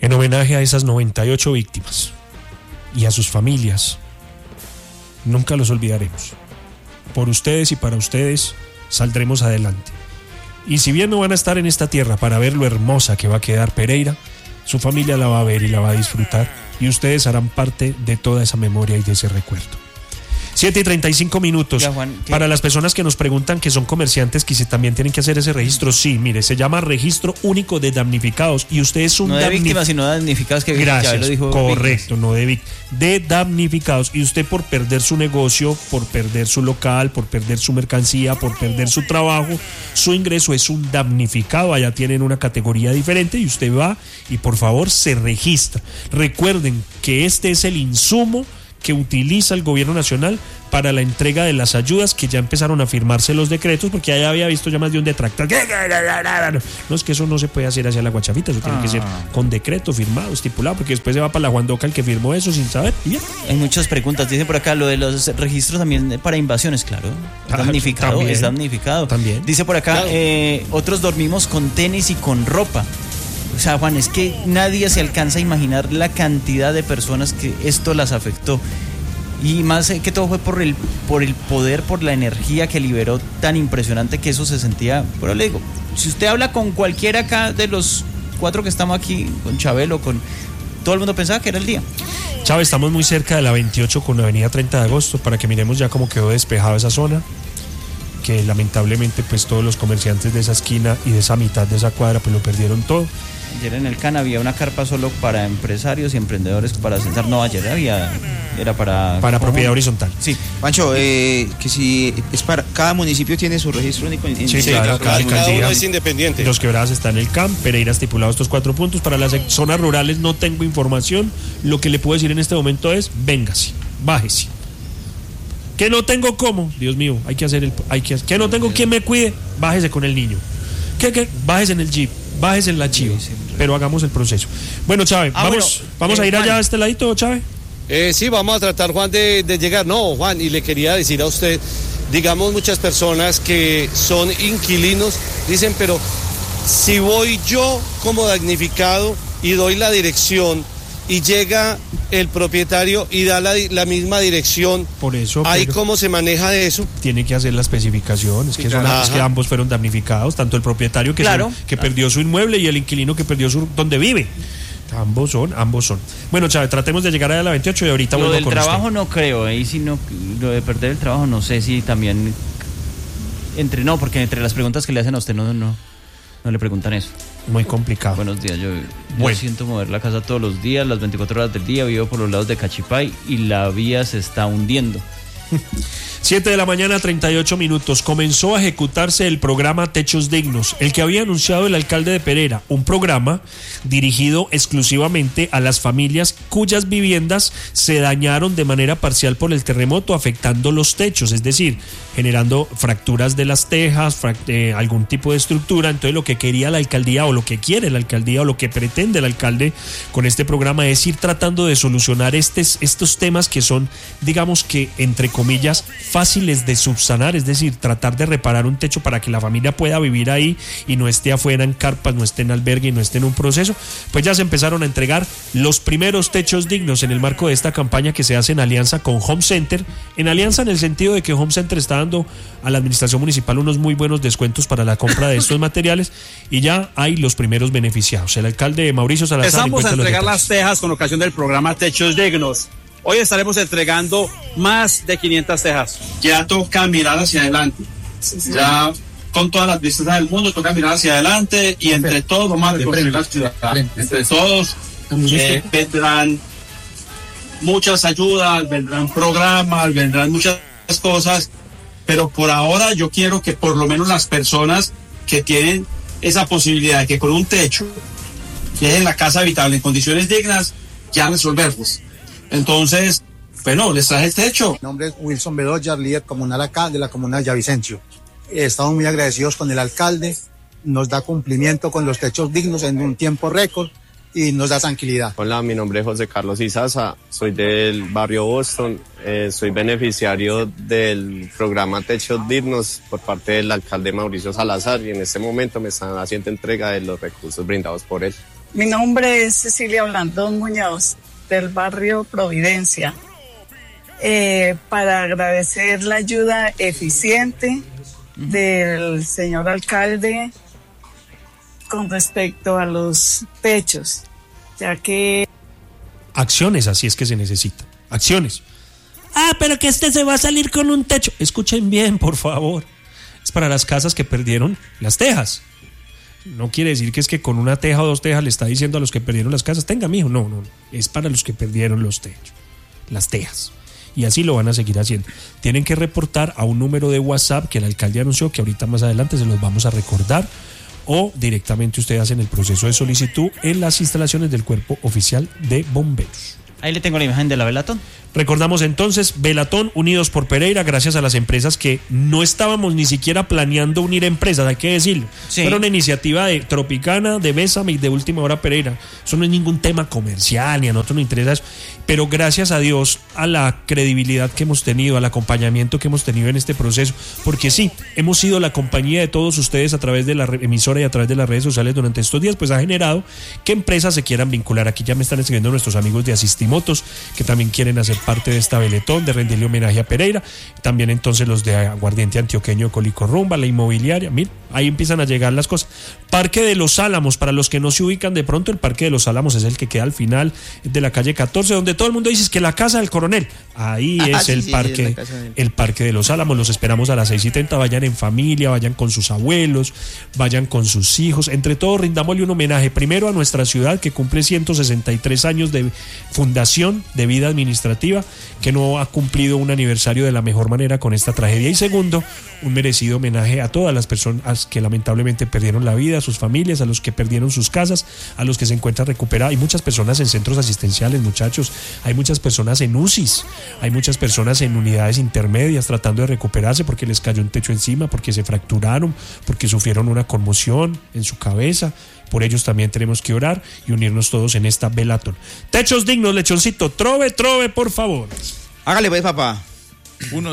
en homenaje a esas 98 víctimas y a sus familias. Nunca los olvidaremos. Por ustedes y para ustedes saldremos adelante. Y si bien no van a estar en esta tierra para ver lo hermosa que va a quedar Pereira, su familia la va a ver y la va a disfrutar, y ustedes harán parte de toda esa memoria y de ese recuerdo. 7:35. Ya, Juan, para las personas que nos preguntan que son comerciantes, que si también tienen que hacer ese registro, sí, mire, se llama Registro Único de Damnificados, y usted es un no de víctimas, sino de damnificados, que gracias, ya lo dijo, correcto, no de damnificados, y usted por perder su negocio, por perder su local, por perder su mercancía, por perder su trabajo, su ingreso es un damnificado. Allá tienen una categoría diferente y usted va y por favor se registra. Recuerden que este es el insumo que utiliza el gobierno nacional para la entrega de las ayudas, que ya empezaron a firmarse los decretos, porque allá había visto ya más de un detractor. No, es que eso no se puede hacer hacia la guachafita, eso tiene que ser con decreto firmado, estipulado, porque después se va para la Juandoca el que firmó eso sin saber. Y ya. Hay muchas preguntas, dicen por acá, lo de los registros también para invasiones, claro. Damnificado, también, es damnificado. También. Dice por acá, claro. Otros dormimos con tenis y con ropa. O sea, Juan, es que nadie se alcanza a imaginar la cantidad de personas que esto las afectó. Y más que todo fue por el poder, por la energía que liberó tan impresionante, que eso se sentía. Pero le digo, si usted habla con cualquiera acá de los 4 que estamos aquí, con Chabelo, con todo el mundo pensaba que era el día. Chávez, estamos muy cerca de la 28 con la avenida 30 de agosto, para que miremos ya cómo quedó despejada esa zona, que lamentablemente pues todos los comerciantes de esa esquina y de esa mitad de esa cuadra pues lo perdieron todo. Ayer en el CAN había una carpa solo para empresarios y emprendedores para censar. No, ayer era para propiedad horizontal. Sí. Pancho, que si es para cada municipio tiene su registro único. Sí, claro, cada uno es independiente. Los Quebradas está en el CAM, Pereira estipulado estos 4 puntos. Para las zonas rurales no tengo información. Lo que le puedo decir en este momento es, véngase, bájese. Que no tengo cómo, Dios mío, que no tengo quien me cuide, bájese con el niño. Que bájese en el jeep, bájese en la chiva, pero hagamos el proceso. Bueno, Chávez, vamos a ir allá a este ladito, Chávez. Sí, vamos a tratar, Juan, de llegar. No, Juan, y le quería decir a usted, digamos, muchas personas que son inquilinos dicen, pero si voy yo como damnificado y doy la dirección y llega el propietario y da la misma dirección, por eso, ¿ahí cómo se maneja de eso? Tiene que hacer la especificación, es que ambos fueron damnificados, tanto el propietario que perdió su inmueble y el inquilino que perdió donde vive. Ambos son. Bueno, Chávez, tratemos de llegar a la 28 y ahorita vuelvo con usted. Lo del trabajo no creo, ahí sí no, lo de perder el trabajo no sé si también porque entre las preguntas que le hacen a usted no le preguntan eso. Muy complicado. Buenos días, yo siento mover la casa todos los días, las 24 horas del día, vivo por los lados de Cachipay y la vía se está hundiendo. 7:38 a.m. Comenzó a ejecutarse el programa Techos Dignos, el que había anunciado el alcalde de Pereira, un programa dirigido exclusivamente a las familias cuyas viviendas se dañaron de manera parcial por el terremoto, afectando los techos, es decir, generando fracturas de las tejas, algún tipo de estructura. Entonces lo que quería la alcaldía, o lo que quiere la alcaldía, o lo que pretende el alcalde con este programa es ir tratando de solucionar estos temas que son, digamos que, entre comillas, fáciles de subsanar, es decir, tratar de reparar un techo para que la familia pueda vivir ahí y no esté afuera en carpas, no esté en albergue y no esté en un proceso. Pues ya se empezaron a entregar los primeros techos dignos en el marco de esta campaña que se hace en alianza con Home Center, en alianza en el sentido de que Home Center está dando a la administración municipal unos muy buenos descuentos para la compra de estos materiales, y ya hay los primeros beneficiados. El alcalde Mauricio Salazar empezamos a entregar las tejas con ocasión del programa Techos Dignos. Hoy estaremos entregando más de 500 tejas. Ya toca mirar hacia adelante. Ya con todas las vistas del mundo toca mirar hacia adelante y entre todos vamos a reconstruir la ciudad. Entre todos vendrán muchas ayudas, vendrán programas, vendrán muchas cosas, pero por ahora yo quiero que por lo menos las personas que tienen esa posibilidad de que con un techo, que es en la casa habitable en condiciones dignas, ya resolverlos. Entonces, bueno, les traje el techo. Mi nombre es Wilson Bedoya, líder comunal acá de la comuna de Villavicencio. Estamos muy agradecidos con el alcalde, nos da cumplimiento con los techos dignos en un tiempo récord y nos da tranquilidad. Hola, mi nombre es José Carlos Izaza, soy del barrio Boston, soy beneficiario del programa Techos Dignos por parte del alcalde Mauricio Salazar, y en este momento me están haciendo entrega de los recursos brindados por él. Mi nombre es Cecilia Blandón Muñoz, del barrio Providencia, para agradecer la ayuda eficiente del señor alcalde con respecto a los techos, ya que... Acciones, así es que se necesita. Acciones. Pero que se va a salir con un techo. Escuchen bien, por favor. Es para las casas que perdieron las tejas. No quiere decir que es que con una teja o dos tejas le está diciendo a los que perdieron las casas, tenga, mijo. No. Es para los que perdieron los techos, las tejas. Y así lo van a seguir haciendo. Tienen que reportar a un número de WhatsApp que el alcalde anunció, que ahorita más adelante se los vamos a recordar, o directamente ustedes hacen el proceso de solicitud en las instalaciones del Cuerpo Oficial de Bomberos. Ahí le tengo la imagen de la Velatón. Recordamos entonces, Velatón Unidos por Pereira, gracias a las empresas que no estábamos ni siquiera planeando unir empresas, hay que decirlo. Sí. Fue una iniciativa de Tropicana, de Bésame y de Última Hora Pereira. Eso no es ningún tema comercial, ni a nosotros nos interesa eso. Pero gracias a Dios, a la credibilidad que hemos tenido, al acompañamiento que hemos tenido en este proceso, porque sí, hemos sido la compañía de todos ustedes a través de la emisora y a través de las redes sociales durante estos días, pues ha generado que empresas se quieran vincular. Aquí ya me están escribiendo nuestros amigos de Asistimotos, que también quieren hacer parte de esta Veletón, de rendirle homenaje a Pereira. También entonces los de Aguardiente Antioqueño, Colico Rumba, la inmobiliaria. Miren, ahí empiezan a llegar las cosas. Parque de los Álamos, para los que no se ubican de pronto, el Parque de los Álamos es el que queda al final de la calle 14, donde todo el mundo dice que la casa del coronel. Ahí es el parque, el Parque de los Álamos. Los esperamos a las 6:30. Vayan en familia, vayan con sus abuelos, vayan con sus hijos. Entre todos rindámosle un homenaje primero a nuestra ciudad, que cumple 163 años de fundación, de vida administrativa, que no ha cumplido un aniversario de la mejor manera con esta tragedia. Y segundo, un merecido homenaje a todas las personas que lamentablemente perdieron la vida, a sus familias, a los que perdieron sus casas, a los que se encuentran recuperados. Hay muchas personas en centros asistenciales, muchachos, hay muchas personas en UCIs, hay muchas personas en unidades intermedias tratando de recuperarse porque les cayó un techo encima, porque se fracturaron, porque sufrieron una conmoción en su cabeza. Por ellos también tenemos que orar y unirnos todos en esta Velatón. Techos dignos, lechoncito, trove, por favor. Hágale pues, papá.